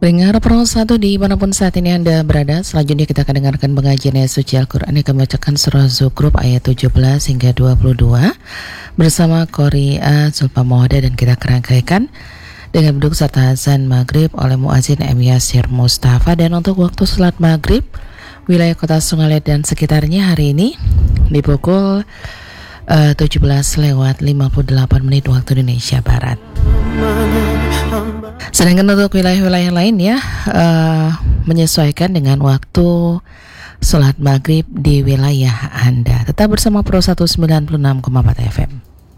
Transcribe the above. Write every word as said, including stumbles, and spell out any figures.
Pendengar Pro satu dimanapun saat ini Anda berada, selanjutnya kita akan dengarkan pengajian ayat suci Al-Quran yang akan membacakan surah Zukhruf ayat tujuh belas hingga dua puluh dua bersama Qori'ah Zulfa Mawada, dan kita kerangkaikan dengan beduk serta azan maghrib oleh Muazzin M. Yasir Mustafa. Dan untuk waktu salat maghrib wilayah kota Sungalet dan sekitarnya hari ini di pukul uh, tujuh belas lewat lima puluh delapan menit waktu Indonesia Barat. Sedangkan untuk wilayah-wilayah lain ya uh, menyesuaikan dengan waktu sholat maghrib di wilayah Anda. Tetap bersama Pro seratus sembilan puluh enam koma empat F M.